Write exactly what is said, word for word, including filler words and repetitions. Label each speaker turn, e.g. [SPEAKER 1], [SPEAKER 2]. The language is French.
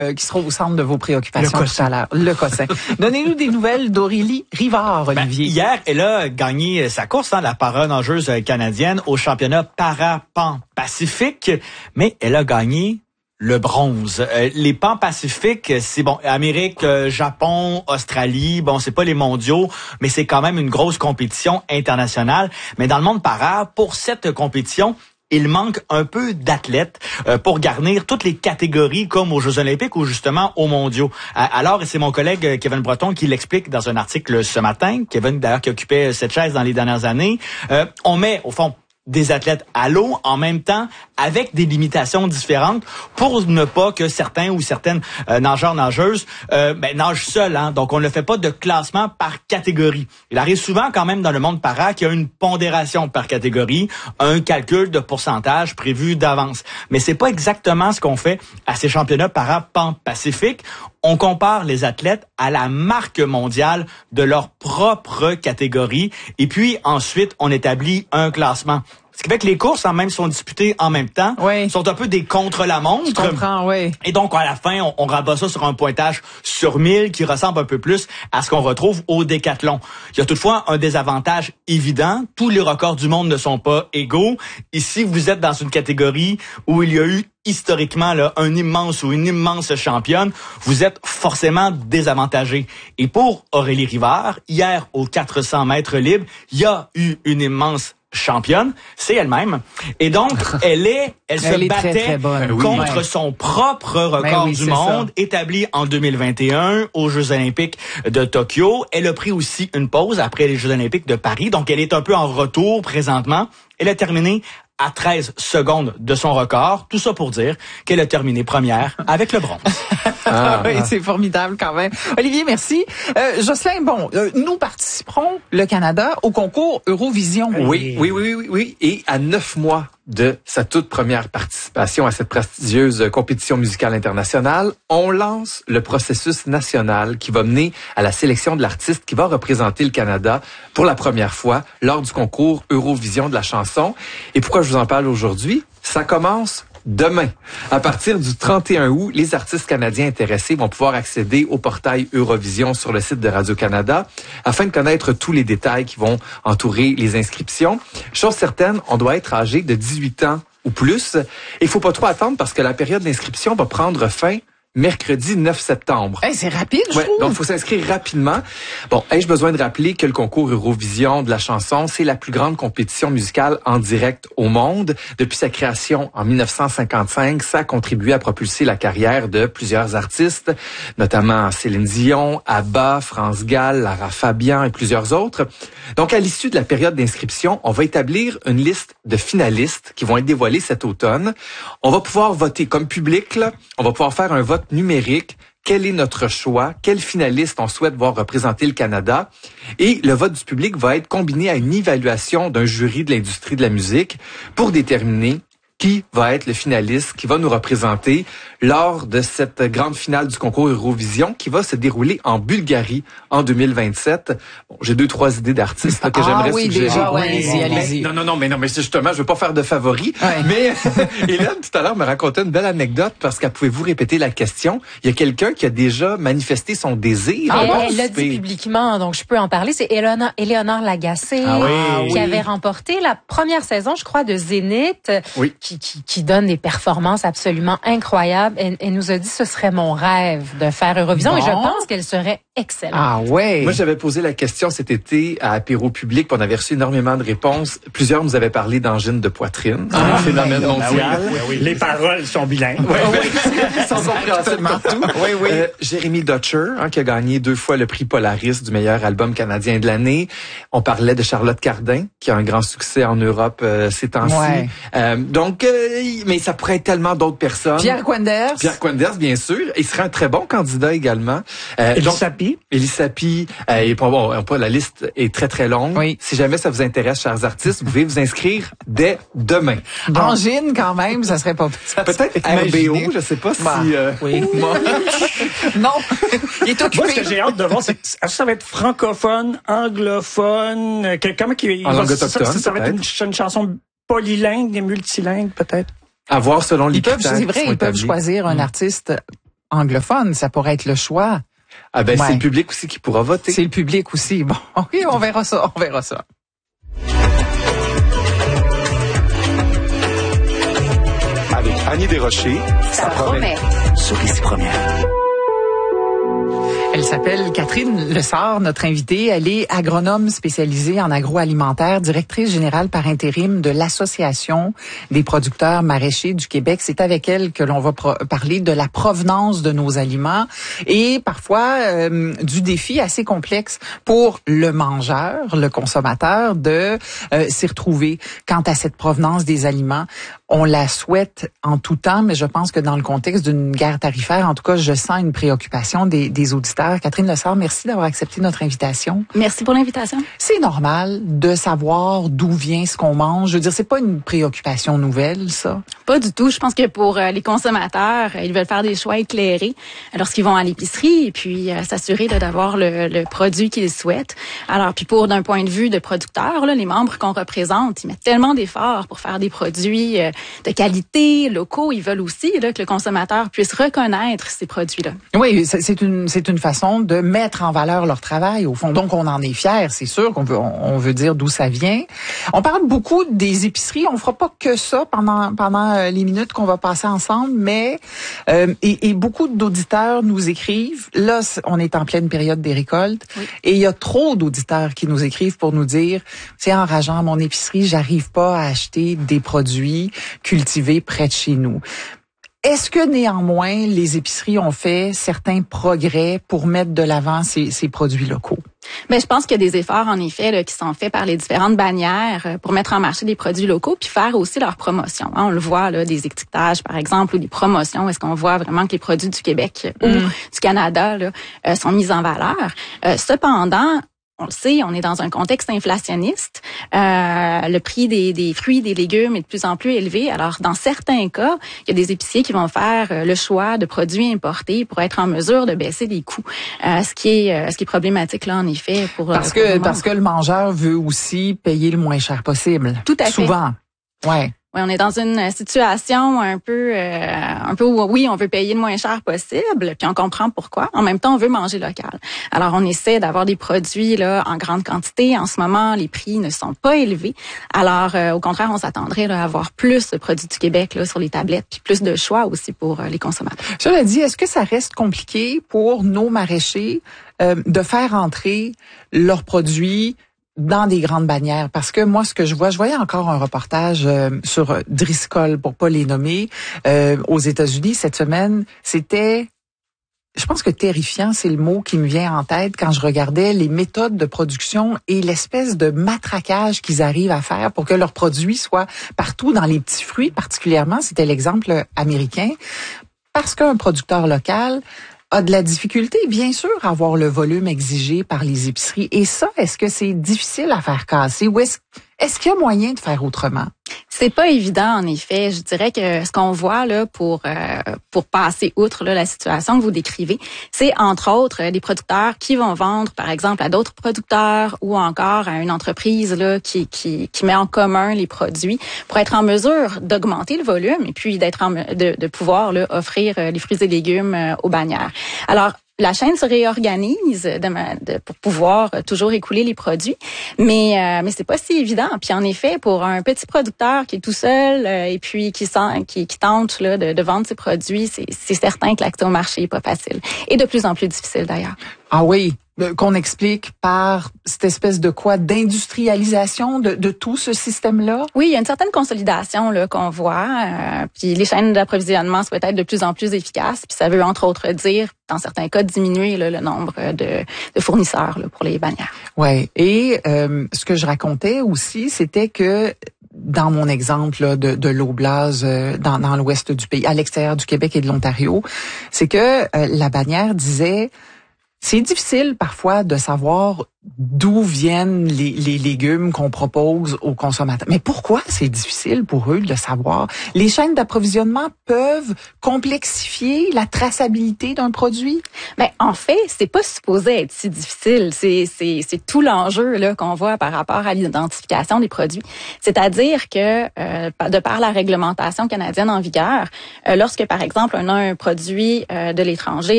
[SPEAKER 1] euh, qui sera au centre de vos préoccupations tout à l'heure. Le cossin. Donnez-nous des nouvelles d'Aurélie Rivard, Olivier.
[SPEAKER 2] Ben, hier, elle a gagné sa course, hein, la para-nageuse canadienne, au championnat para-pan-pacifique, mais elle a gagné le bronze. Euh, les pan-pacifiques, c'est bon, Amérique, euh, Japon, Australie, bon, c'est pas les mondiaux, mais c'est quand même une grosse compétition internationale. Mais dans le monde para, pour cette compétition, il manque un peu d'athlètes euh, pour garnir toutes les catégories comme aux Jeux olympiques ou justement aux mondiaux. Euh, alors, c'est mon collègue Kevin Breton qui l'explique dans un article ce matin. Kevin, d'ailleurs, qui occupait cette chaise dans les dernières années. Euh, on met, au fond, des athlètes à l'eau en même temps avec des limitations différentes pour ne pas que certains ou certaines euh, nageurs nageuses euh, ben, nagent seuls. Hein? Donc, on ne fait pas de classement par catégorie. Il arrive souvent quand même dans le monde para qu'il y a une pondération par catégorie, un calcul de pourcentage prévu d'avance. Mais c'est pas exactement ce qu'on fait à ces championnats para pan-pacifique. On compare les athlètes à la marque mondiale de leur propre catégorie et puis ensuite on établit un classement. Ce qui fait que les courses en même sont disputées en même temps,
[SPEAKER 1] oui.
[SPEAKER 2] sont un peu des contre-la-montre.
[SPEAKER 1] Je comprends, oui.
[SPEAKER 2] Et donc, à la fin, on, on rabat ça sur un pointage sur mille qui ressemble un peu plus à ce qu'on retrouve au décathlon. Il y a toutefois un désavantage évident. Tous les records du monde ne sont pas égaux. Ici, vous êtes dans une catégorie où il y a eu historiquement là, un immense ou une immense championne, vous êtes forcément désavantagé. Et pour Aurélie Rivard, hier, aux quatre cents mètres libres, il y a eu une immense championne, c'est elle-même. Et donc, elle est, elle, elle se
[SPEAKER 1] est
[SPEAKER 2] battait
[SPEAKER 1] très, très bonne.
[SPEAKER 2] contre
[SPEAKER 1] oui.
[SPEAKER 2] son propre record
[SPEAKER 1] oui,
[SPEAKER 2] du monde, ça. établi en deux mille vingt et un aux Jeux olympiques de Tokyo. Elle a pris aussi une pause après les Jeux olympiques de Paris. Donc, elle est un peu en retour présentement. Elle a terminé à treize secondes de son record. Tout ça pour dire qu'elle a terminé première avec le bronze.
[SPEAKER 1] Ah, oui, c'est formidable quand même. Olivier, merci. Euh, Jocelyn, bon, euh, nous participerons, le Canada, au concours Eurovision.
[SPEAKER 3] Oui, oui, oui, oui, oui. Et à neuf mois de sa toute première participation à cette prestigieuse compétition musicale internationale, on lance le processus national qui va mener à la sélection de l'artiste qui va représenter le Canada pour la première fois lors du concours Eurovision de la chanson. Et pourquoi je vous en parle aujourd'hui? Ça commence demain. À partir du trente et un août, les artistes canadiens intéressés vont pouvoir accéder au portail Eurovision sur le site de Radio-Canada afin de connaître tous les détails qui vont entourer les inscriptions. Chose certaine, on doit être âgé de dix-huit ans ou plus. Il faut pas trop attendre parce que la période d'inscription va prendre fin mercredi neuf septembre.
[SPEAKER 1] Hey, c'est rapide, je
[SPEAKER 3] ouais,
[SPEAKER 1] trouve.
[SPEAKER 3] Donc, il faut s'inscrire rapidement. Bon, ai-je besoin de rappeler que le concours Eurovision de la chanson, c'est la plus grande compétition musicale en direct au monde. Depuis sa création en mille neuf cent cinquante-cinq, ça a contribué à propulser la carrière de plusieurs artistes, notamment Céline Dion, ABBA, France Gall, Lara Fabian et plusieurs autres. Donc, à l'issue de la période d'inscription, on va établir une liste de finalistes qui vont être dévoilés cet automne. On va pouvoir voter comme public, là. On va pouvoir faire un vote numérique. Quel est notre choix? Quel finaliste on souhaite voir représenter le Canada? Et le vote du public va être combiné à une évaluation d'un jury de l'industrie de la musique pour déterminer qui va être le finaliste qui va nous représenter lors de cette grande finale du concours Eurovision qui va se dérouler en Bulgarie en deux mille vingt-sept. Bon, j'ai deux, trois idées d'artistes là, que
[SPEAKER 1] ah,
[SPEAKER 3] j'aimerais
[SPEAKER 1] oui,
[SPEAKER 3] suggérer.
[SPEAKER 1] Déjà, ouais, allez-y, allez-y.
[SPEAKER 3] Non, non, non, mais non, mais c'est justement, je veux pas faire de favoris.
[SPEAKER 1] Ouais.
[SPEAKER 3] Mais Hélène, tout à l'heure, me racontait une belle anecdote parce qu'elle pouvez-vous répéter la question? Il y a quelqu'un qui a déjà manifesté son désir.
[SPEAKER 4] Ah,
[SPEAKER 3] de
[SPEAKER 4] elle l'a dit publiquement, donc je peux en parler. C'est Éléonore, Éléonore Lagacé
[SPEAKER 2] ah oui,
[SPEAKER 4] qui
[SPEAKER 2] oui.
[SPEAKER 4] avait remporté la première saison, je crois, de Zénith,
[SPEAKER 3] oui.
[SPEAKER 4] qui, qui, qui donne des performances absolument incroyables. Elle, elle nous a dit ce serait mon rêve de faire Eurovision
[SPEAKER 1] bon.
[SPEAKER 4] et je pense qu'elle serait excellente.
[SPEAKER 1] Ah ouais.
[SPEAKER 3] Moi, j'avais posé la question cet été à Apéro Public, puis on avait reçu énormément de réponses. Plusieurs nous avaient parlé d'angine de poitrine. C'est
[SPEAKER 1] Ah,
[SPEAKER 3] un phénomène
[SPEAKER 1] ben,
[SPEAKER 3] mondial.
[SPEAKER 5] oui, oui, oui. Les paroles sont bilingues.
[SPEAKER 3] Oui, oui. Ils sont compréhensibles partout.
[SPEAKER 1] Oui, oui.
[SPEAKER 3] Euh, Jérémy Dutcher, hein, qui a gagné deux fois le prix Polaris du meilleur album canadien de l'année. On parlait de Charlotte Cardin, qui a un grand succès en Europe euh, ces temps-ci.
[SPEAKER 1] Ouais.
[SPEAKER 3] Euh, donc, euh, mais ça pourrait être tellement d'autres personnes.
[SPEAKER 1] Pierre Quenders.
[SPEAKER 3] Pierre Quenders, bien sûr. Il serait un très bon candidat également. Euh,
[SPEAKER 5] Élie Sapi.
[SPEAKER 3] Élie Sapi. Euh, et bon, bon, la liste est très, très longue.
[SPEAKER 1] Oui.
[SPEAKER 3] Si jamais ça vous intéresse, chers artistes, vous pouvez vous inscrire dès demain.
[SPEAKER 1] Bon. Angine, quand même, ça serait pas... Ça
[SPEAKER 3] Peut-être
[SPEAKER 1] serait
[SPEAKER 3] R B O,
[SPEAKER 1] imaginé.
[SPEAKER 3] je sais pas
[SPEAKER 1] Bah,
[SPEAKER 3] si... Euh,
[SPEAKER 1] oui. non, il est occupé.
[SPEAKER 5] Moi, ce que j'ai hâte de voir, c'est est-ce que ça va être francophone, anglophone, euh, que, comment qu'il
[SPEAKER 3] En
[SPEAKER 5] va-
[SPEAKER 3] langue
[SPEAKER 5] ça,
[SPEAKER 3] autochtone,
[SPEAKER 5] ça, ça va être une,
[SPEAKER 3] peut-être.
[SPEAKER 5] une chanson polylingue et multilingue, peut-être.
[SPEAKER 3] à voir selon les
[SPEAKER 1] Ils peuvent,
[SPEAKER 3] critères
[SPEAKER 1] c'est
[SPEAKER 3] qui
[SPEAKER 1] vrai,
[SPEAKER 3] sont
[SPEAKER 1] ils peuvent
[SPEAKER 3] établis.
[SPEAKER 1] choisir un artiste anglophone, ça pourrait être le choix.
[SPEAKER 3] Ah ben,
[SPEAKER 1] Ouais.
[SPEAKER 3] c'est le public aussi qui pourra voter.
[SPEAKER 1] C'est le public aussi. Bon, oui, on verra ça, on verra ça.
[SPEAKER 6] Avec Annie Desrochers, ça promet. Sur Ici Première.
[SPEAKER 1] Elle s'appelle Catherine Lessard, notre invitée. Elle est agronome spécialisée en agroalimentaire, directrice générale par intérim de l'Association des producteurs maraîchers du Québec. C'est avec elle que l'on va pro- parler de la provenance de nos aliments et parfois euh, du défi assez complexe pour le mangeur, le consommateur, de euh, s'y retrouver quant à cette provenance des aliments. On la souhaite en tout temps, mais je pense que dans le contexte d'une guerre tarifaire, en tout cas, je sens une préoccupation des, des auditeurs. Catherine Lessard, merci d'avoir accepté notre invitation.
[SPEAKER 7] Merci pour l'invitation.
[SPEAKER 1] C'est normal de savoir d'où vient ce qu'on mange. Je veux dire, c'est pas une préoccupation nouvelle, ça?
[SPEAKER 7] Pas du tout. Je pense que pour euh, les consommateurs, euh, ils veulent faire des choix éclairés lorsqu'ils vont à l'épicerie et puis euh, s'assurer là, d'avoir le, le produit qu'ils souhaitent. Alors, puis pour d'un point de vue de producteur, là, les membres qu'on représente, ils mettent tellement d'efforts pour faire des produits euh, de qualité, locaux. Ils veulent aussi là, que le consommateur puisse reconnaître ces produits-là.
[SPEAKER 1] Oui, c'est c'est une c'est une façon de mettre en valeur leur travail au fond. Donc on en est fier, c'est sûr qu'on veut on veut dire d'où ça vient. On parle beaucoup des épiceries, on fera pas que ça pendant pendant euh, les minutes qu'on va passer ensemble, mais euh, et, et beaucoup d'auditeurs nous écrivent. Là, on est en pleine période des récoltes oui. Et il y a trop d'auditeurs qui nous écrivent pour nous dire c'est enrageant à mon épicerie, j'arrive pas à acheter des produits cultivés près de chez nous. Est-ce que néanmoins les épiceries ont fait certains progrès pour mettre de l'avant ces, ces produits locaux?
[SPEAKER 7] Mais je pense qu'il y a des efforts, en effet, là, qui sont faits par les différentes bannières pour mettre en marché des produits locaux puis faire aussi leur promotion. Hein, on le voit, là, des étiquetages, par exemple, ou des promotions. Est-ce qu'on voit vraiment que les produits du Québec mm. ou du Canada là, euh, sont mis en valeur? Euh, cependant, on le sait, on est dans un contexte inflationniste. Euh, le prix des, des fruits, des légumes est de plus en plus élevé. Alors, dans certains cas, il y a des épiciers qui vont faire le choix de produits importés pour être en mesure de baisser les coûts. Euh, ce qui est, ce qui est problématique là, en effet, pour
[SPEAKER 1] parce
[SPEAKER 7] pour
[SPEAKER 1] que parce que le mangeur veut aussi payer le moins cher possible.
[SPEAKER 7] Tout à fait.
[SPEAKER 1] Souvent, ouais.
[SPEAKER 7] Oui, on est dans une situation un peu, euh, un peu où, oui, on veut payer le moins cher possible, puis on comprend pourquoi. En même temps, on veut manger local. Alors, on essaie d'avoir des produits là en grande quantité. En ce moment, les prix ne sont pas élevés. Alors, euh, au contraire, on s'attendrait là, à avoir plus de produits du Québec là sur les tablettes, puis plus de choix aussi pour euh, les consommateurs.
[SPEAKER 1] Cela dit, est-ce que ça reste compliqué pour nos maraîchers euh, de faire entrer leurs produits dans des grandes bannières? Parce que moi, ce que je vois, je voyais encore un reportage euh, sur Driscoll, pour pas les nommer, euh, aux États-Unis cette semaine. C'était, je pense que terrifiant, c'est le mot qui me vient en tête quand je regardais les méthodes de production et l'espèce de matraquage qu'ils arrivent à faire pour que leurs produits soient partout, dans les petits fruits particulièrement. C'était l'exemple américain. Parce qu'un producteur local a de la difficulté, bien sûr, à avoir le volume exigé par les épiceries. Et ça, est-ce que c'est difficile à faire casser ou est-ce, est-ce qu'il y a moyen de faire autrement?
[SPEAKER 7] C'est pas évident, en effet. Je dirais que ce qu'on voit là pour euh, pour passer outre là, la situation que vous décrivez, c'est entre autres des producteurs qui vont vendre, par exemple, à d'autres producteurs ou encore à une entreprise là qui qui qui met en commun les produits pour être en mesure d'augmenter le volume et puis d'être en, de de pouvoir là, offrir les fruits et légumes aux bannières. Alors la chaîne se réorganise de, de, pour pouvoir toujours écouler les produits, mais euh, mais c'est pas si évident. Puis en effet, pour un petit producteur qui est tout seul euh, et puis qui sent, qui, qui tente là de, de vendre ses produits, c'est, c'est certain que l'accès au marché est pas facile et de plus en plus difficile d'ailleurs.
[SPEAKER 1] Ah oui, qu'on explique par cette espèce de quoi, d'industrialisation de, de tout ce système-là?
[SPEAKER 7] Oui, il y a une certaine consolidation là qu'on voit. Euh, puis les chaînes d'approvisionnement souhaitent être de plus en plus efficaces. Puis ça veut entre autres dire, dans certains cas, diminuer là, le nombre de, de fournisseurs là, pour les bannières.
[SPEAKER 1] Ouais. Et euh, ce que je racontais aussi, c'était que dans mon exemple là, de, de l'Oblast euh, dans, dans l'ouest du pays, à l'extérieur du Québec et de l'Ontario, c'est que euh, la bannière disait c'est difficile parfois de savoir d'où viennent les, les légumes qu'on propose aux consommateurs. Mais pourquoi c'est difficile pour eux de le savoir? Les chaînes d'approvisionnement peuvent complexifier la traçabilité d'un produit?
[SPEAKER 7] Ben, en fait, c'est pas supposé être si difficile. C'est, c'est, c'est tout l'enjeu là qu'on voit par rapport à l'identification des produits. C'est-à-dire que, euh, de par la réglementation canadienne en vigueur, euh, lorsque, par exemple, on a un produit euh, de l'étranger